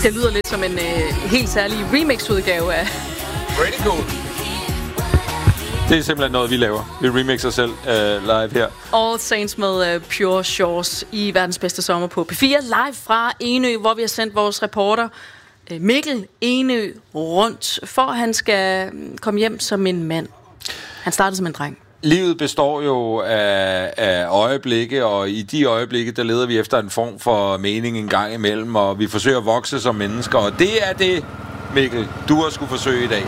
Det lyder lidt som en helt særlig remix-udgave af Pretty Cool. Det er simpelthen noget, vi laver. Vi remixer selv live her. All Saints med Pure Shores i verdens bedste sommer på P4. Live fra Enø, hvor vi har sendt vores reporter Mikkel Enø rundt, for at han skal komme hjem som en mand. Han startede som en dreng. Livet består jo af øjeblikke, og i de øjeblikke, der leder vi efter en form for mening en gang imellem, og vi forsøger at vokse som mennesker, og det er det, Mikkel, du har skulle forsøge i dag.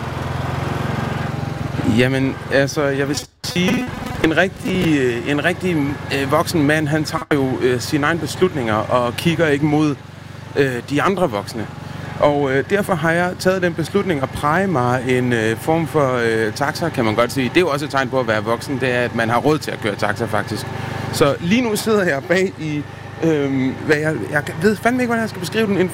Jamen, altså, jeg vil sige, en rigtig voksen mand, han tager jo sine egne beslutninger og kigger ikke mod de andre voksne. Og derfor har jeg taget den beslutning at præge mig en form for taxa, kan man godt sige. Det er jo også et tegn på at være voksen, det er, at man har råd til at køre taxa, faktisk. Så lige nu sidder jeg bag i, hvad jeg ved fandme ikke, hvordan jeg skal beskrive den, en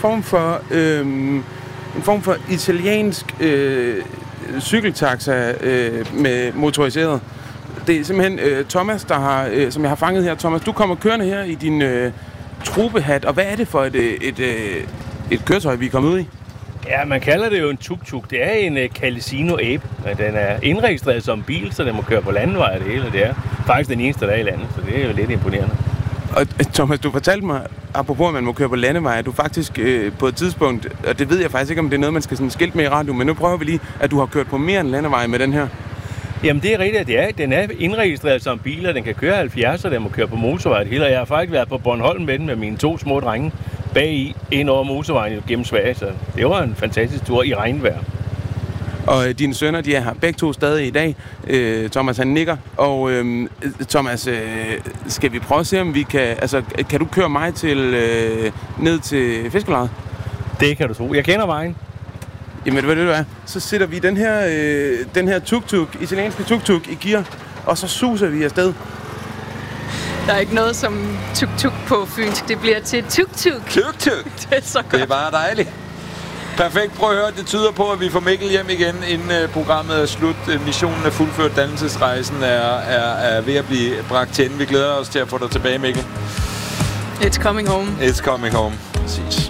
form for italiensk cykeltaxa med motoriseret. Det er simpelthen Thomas, som jeg har fanget her. Thomas, du kommer kørende her i din trubehat, og hvad er det for et køretøj, vi er kommet ud i? Ja, man kalder det jo en tuk-tuk. Det er en Calicino Ape. Den er indregistreret som bil, så den må køre på landevej og det hele. Det er faktisk den eneste, der er i landet, så det er jo lidt imponerende. Og Thomas, du fortalte mig, apropos at man må køre på landevej, at du faktisk på et tidspunkt, og det ved jeg faktisk ikke, om det er noget, man skal sådan skilte med i radio, men nu prøver vi lige, at du har kørt på mere end landevej med den her. Jamen det er rigtigt, at den er indregistreret som bil, og den kan køre 70, og den må køre på motorvej det hele. Jeg har faktisk været på Bornholm med den med mine 2 små drenge bag ind over motorvejen gennem Sverige, så det var en fantastisk tur i regnvejr. Og dine sønner, de er her begge 2 stadig i dag. Thomas, han nikker. Og Thomas, skal vi prøve at se, om vi kan... Altså, kan du køre mig ned til fiskelejret? Det kan du tro. Jeg kender vejen. Jamen, hvad det er? Så sætter vi den her tuk-tuk, italienske tuk-tuk i gear, og så suser vi afsted. Der er ikke noget som tuk-tuk på fynsk. Det bliver til tuk-tuk. Tuk-tuk. Det er så godt. Det er bare dejligt. Perfekt. Prøv at høre. Det tyder på, at vi får Mikkel hjem igen, inden programmet er slut. Missionen er fuldført. Dannelsesrejsen er ved at blive bragt til ende. Vi glæder os til at få dig tilbage, Mikkel. It's coming home. It's coming home. Præcis.